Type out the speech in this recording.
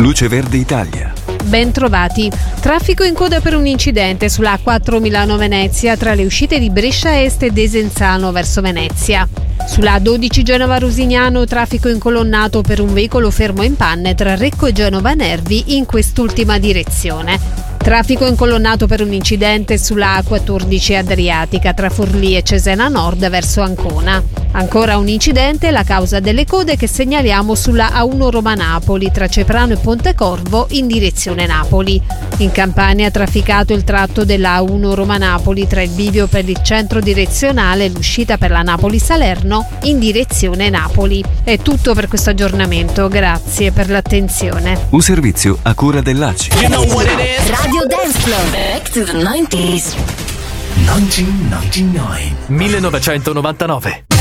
Luce Verde Italia. Ben trovati. Traffico in coda per un incidente sulla A4 Milano-Venezia tra le uscite di Brescia Est e Desenzano verso Venezia. Sulla A12 Genova-Rosignano traffico incolonnato per un veicolo fermo in panne tra Recco e Genova Nervi in quest'ultima direzione. Traffico incolonnato per un incidente sulla A14 Adriatica tra Forlì e Cesena Nord verso Ancona. Ancora un incidente, la causa delle code che segnaliamo sulla A1 Roma-Napoli tra Ceprano e Pontecorvo in direzione Napoli. In Campania trafficato il tratto della A1 Roma-Napoli tra il bivio per il centro direzionale e l'uscita per la Napoli-Salerno in direzione Napoli. È tutto per questo aggiornamento, grazie per l'attenzione. Un servizio a cura dell'ACI. Radio Dance Floor. Back to the 90s. 1999.